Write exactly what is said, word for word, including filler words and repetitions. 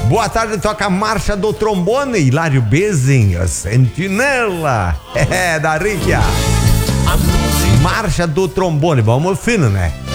Boa tarde, toca a Marcha do Trombone, Hilário Bezin, a Sentinela, é, da Ríquia. Marcha do Trombone, vamos fino, né?